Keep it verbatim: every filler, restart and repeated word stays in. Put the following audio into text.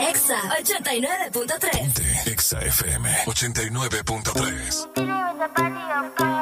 Exa ochenta y nueve punto tres. Exa F M ochenta y nueve punto tres. Thank you.